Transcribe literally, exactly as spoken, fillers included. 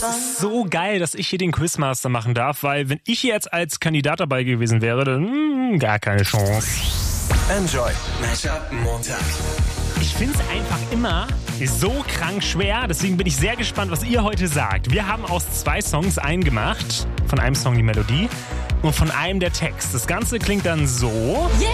ist so geil, dass ich hier den Quizmaster machen darf, weil wenn ich jetzt als Kandidat dabei gewesen wäre, dann mh, gar keine Chance. Enjoy Mashup Montag. Ich finde es einfach immer so krank schwer, deswegen bin ich sehr gespannt, was ihr heute sagt. Wir haben aus zwei Songs einen gemacht, von einem Song die Melodie und von einem der Text. Das Ganze klingt dann so. Yeah,